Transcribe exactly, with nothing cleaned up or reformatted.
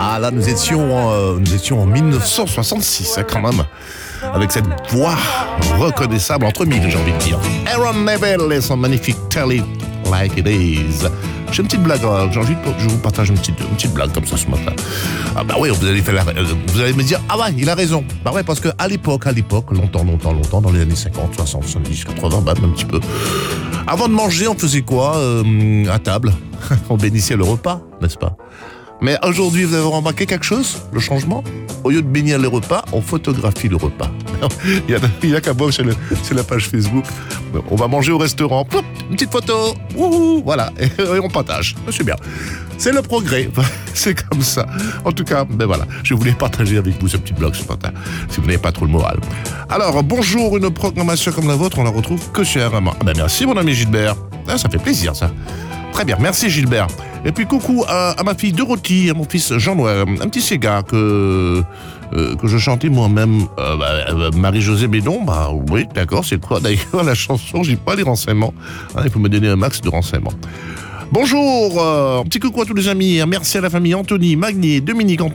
Ah là, nous étions, euh, nous étions en dix-neuf cent soixante-six, hein, quand même, avec cette voix reconnaissable entre mille, j'ai envie de dire. Aaron Neville et son magnifique Tell It Like It Is. J'ai une petite blague, hein, j'ai envie de je vous partage une petite, une petite blague comme ça ce matin. Ah bah oui, vous allez, faire la, vous allez me dire, ah ouais, il a raison. Bah ouais, parce qu'à l'époque, à l'époque, longtemps, longtemps, longtemps, dans les années cinquante, soixante, soixante-dix, quatre-vingts, même un petit peu. Avant de manger, on faisait quoi euh, à table? On bénissait le repas, n'est-ce pas? Mais aujourd'hui, vous avez remarqué quelque chose? Le changement? Au lieu de bénir le repas, on photographie le repas. Il y a, il y a qu'à voir sur, le, sur la page Facebook. On va manger au restaurant. Plop, une petite photo. Ouh, voilà. Et, et on partage. C'est bien. C'est le progrès. C'est comme ça. En tout cas, ben voilà. Je voulais partager avec vous ce petit blog ce matin. Si vous n'avez pas trop le moral. Alors, bonjour. Une programmation comme la vôtre, on la retrouve que chez Arama. Ben merci, mon ami Gilbert. Ah, ça fait plaisir, ça. Très bien, merci Gilbert. Et puis coucou à, à ma fille Dorothy, à mon fils Jean-Noël, un petit Sega que, euh, que je chantais moi-même, euh, bah, euh, Marie-Josée Bédon, bah oui, d'accord, c'est quoi d'ailleurs la chanson, j'ai pas les renseignements, hein, il faut me donner un max de renseignements. Bonjour, euh, un petit coucou à tous les amis, merci à la famille Anthony, Magnier, Dominique, Antoine.